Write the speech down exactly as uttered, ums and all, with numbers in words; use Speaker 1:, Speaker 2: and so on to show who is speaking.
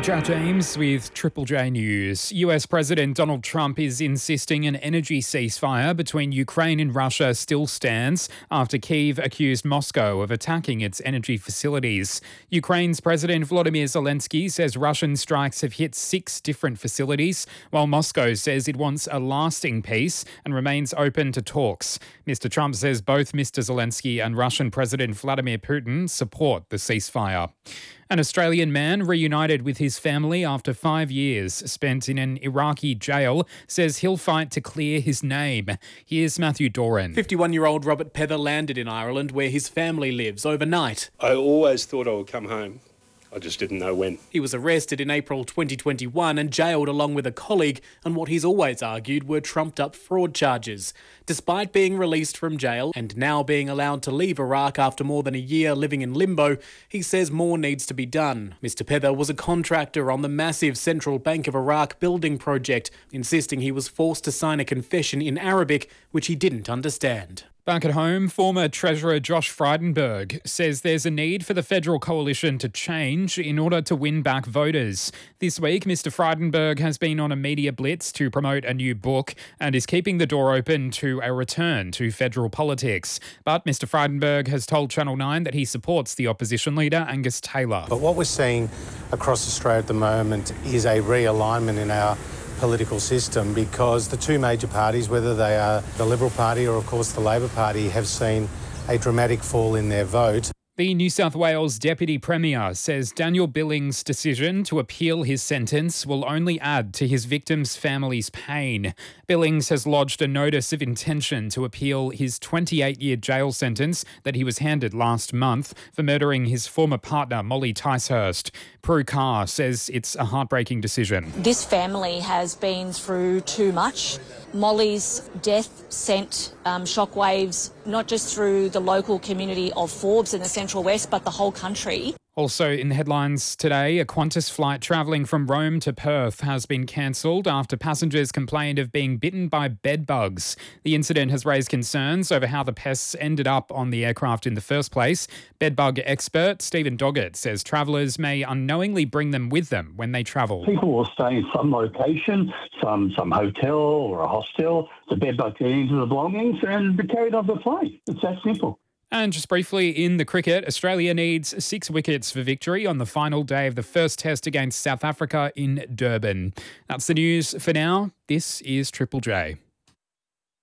Speaker 1: Jack James with Triple J News. U S President Donald Trump is insisting an energy ceasefire between Ukraine and Russia still stands after Kyiv accused Moscow of attacking its energy facilities. Ukraine's President Volodymyr Zelensky says Russian strikes have hit six different facilities, while Moscow says it wants a lasting peace and remains open to talks. Mister Trump says both Mister Zelensky and Russian President Vladimir Putin support the ceasefire. An Australian man reunited with his family after five years spent in an Iraqi jail says he'll fight to clear his name. Here's Matthew Doran.
Speaker 2: fifty-one-year-old Robert Pether landed in Ireland where his family lives overnight.
Speaker 3: I always thought I would come home. I just didn't know when.
Speaker 2: He was arrested in April twenty twenty-one and jailed along with a colleague on what he's always argued were trumped-up fraud charges. Despite being released from jail and now being allowed to leave Iraq after more than a year living in limbo, he says more needs to be done. Mister Pether was a contractor on the massive Central Bank of Iraq building project, insisting he was forced to sign a confession in Arabic, which he didn't understand.
Speaker 1: Back at home, former Treasurer Josh Frydenberg says there's a need for the federal coalition to change in order to win back voters. This week, Mister Frydenberg has been on a media blitz to promote a new book and is keeping the door open to a return to federal politics. But Mister Frydenberg has told Channel nine that he supports the opposition leader, Angus Taylor.
Speaker 4: But what we're seeing across Australia at the moment is a realignment in our political system, because the two major parties, whether they are the Liberal Party or of course the Labor Party, have seen a dramatic fall in their vote.
Speaker 1: The New South Wales Deputy Premier says Daniel Billings' decision to appeal his sentence will only add to his victims' families' pain. Billings has lodged a notice of intention to appeal his twenty-eight-year jail sentence that he was handed last month for murdering his former partner, Molly Ticehurst. Prue Carr says it's a heartbreaking decision.
Speaker 5: This family has been through too much. Molly's death sent um, shockwaves not just through the local community of Forbes in the Central West, but the whole country.
Speaker 1: Also in the headlines today, a Qantas flight travelling from Rome to Perth has been cancelled after passengers complained of being bitten by bed bugs. The incident has raised concerns over how the pests ended up on the aircraft in the first place. Bedbug expert Stephen Doggett says travellers may unknowingly bring them with them when they travel.
Speaker 6: People will stay in some location, some some hotel or a hostel. The bedbug get into the belongings and be carried off the plane. It's that simple.
Speaker 1: And just briefly in the cricket, Australia needs six wickets for victory on the final day of the first test against South Africa in Durban. That's the news for now. This is Triple J.